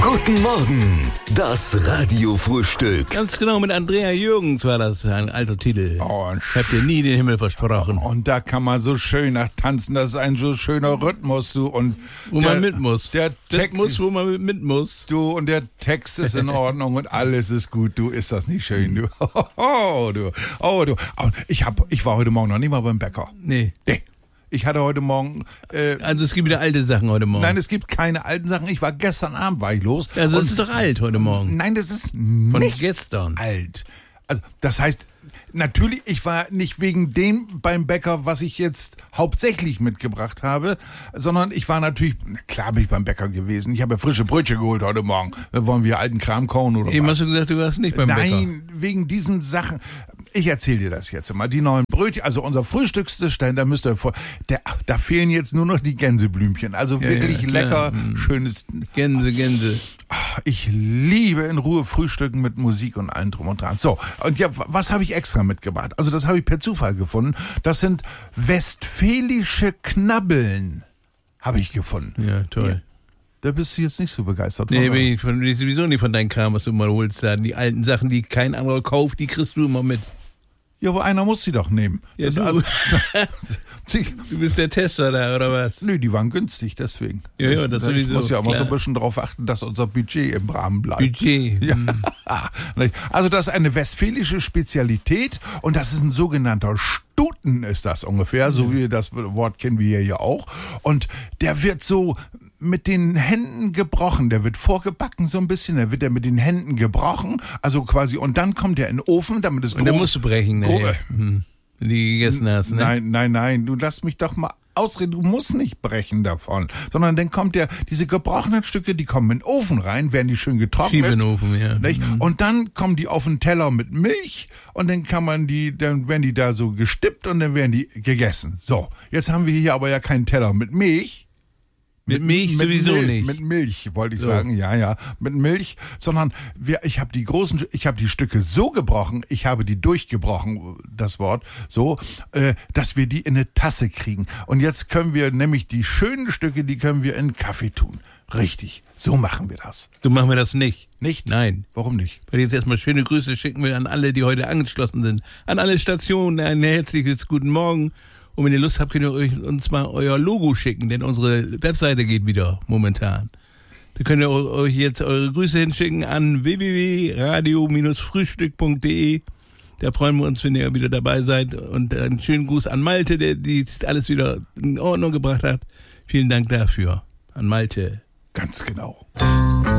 Guten Morgen, das Radiofrühstück. Ganz genau, mit Andrea Jürgens war das ein alter Titel. Oh, Ich hab dir nie den Himmel versprochen. und da kann man so schön nach tanzen, das ist ein so schöner Rhythmus, du. Und Wo man mit muss. Der Text, wo man mit muss. du, und der Text ist in Ordnung und alles ist gut, du. Ist das nicht schön, du? Oh, du. Oh, du. Ich war heute Morgen noch nicht mal beim Bäcker. Nee. Ich hatte heute Morgen... Also es gibt wieder alte Sachen heute Morgen. Nein, es gibt keine alten Sachen. Gestern Abend war ich los. Also und das ist doch alt heute Morgen. Nein, das ist Von nicht gestern. alt. Also das heißt, natürlich, ich war nicht wegen dem beim Bäcker, was ich jetzt hauptsächlich mitgebracht habe, sondern ich war natürlich, klar bin ich beim Bäcker gewesen. Ich habe ja frische Brötchen geholt heute Morgen. Wollen wir alten Kram kauen oder Eben was? hast du gesagt, du warst nicht beim Bäcker. Nein, wegen diesen Sachen. Ich erzähle dir das jetzt mal. Die neuen Brötchen, also unser Frühstückstisch, da müsst ihr vor, da fehlen jetzt nur noch die Gänseblümchen. Also wirklich lecker, schönes. Gänse. Ich liebe in Ruhe Frühstücken mit Musik und allem drum und dran. So, und ja, was habe ich extra mitgebracht? Also das habe ich per Zufall gefunden. Das sind westfälische Knabbeln, habe ich gefunden. Ja, toll. Ja. Da bist du jetzt nicht so begeistert. Nee, oder? bin ich sowieso nicht von deinem Kram, was du mal holst. Da. Die alten Sachen, die kein anderer kauft, die kriegst du immer mit. Ja, aber einer muss sie doch nehmen. Ja, du bist der Tester da, oder was? Nö, die waren günstig, deswegen. Ja, das Ich sowieso. muss ja immer so klar. ein bisschen darauf achten, dass unser Budget im Rahmen bleibt. Budget. Ja. Also das ist eine westfälische Spezialität und das ist ein sogenannter Stuten, ist das ungefähr, so wie das Wort kennen wir hier ja auch. Und der wird so mit den Händen gebrochen, der wird vorgebacken so ein bisschen, der wird mit den Händen gebrochen, also quasi, und dann kommt der in den Ofen, damit es Und dann musst du brechen, ne? Wenn du die gegessen hast, ne? Nein, du lass mich doch mal ausreden, du musst nicht brechen davon, sondern dann kommt diese gebrochenen Stücke, die kommen in den Ofen rein, werden die schön getrocknet. Schiebe in den Ofen, ja. Nicht? Und dann kommen die auf den Teller mit Milch und dann dann werden die da so gestippt und dann werden die gegessen. So, jetzt haben wir hier aber ja keinen Teller mit Milch. Mit Milch sowieso nicht. Mit Milch, wollte ich sagen, ja, mit Milch, sondern ich habe die Stücke so gebrochen, ich habe die durchgebrochen, das Wort, so, dass wir die in eine Tasse kriegen. Und jetzt können wir nämlich die schönen Stücke, die können wir in Kaffee tun. Richtig, so machen wir das. So machen wir das nicht. Nicht? Nein. Warum nicht? Weil jetzt erstmal schöne Grüße schicken wir an alle, die heute angeschlossen sind. An alle Stationen ein herzliches Guten Morgen. Und wenn ihr Lust habt, könnt ihr uns mal euer Logo schicken, denn unsere Webseite geht wieder momentan. Da könnt ihr euch jetzt eure Grüße hinschicken an www.radio-frühstück.de. Da freuen wir uns, wenn ihr wieder dabei seid. Und einen schönen Gruß an Malte, der die alles wieder in Ordnung gebracht hat. Vielen Dank dafür. An Malte. Ganz genau.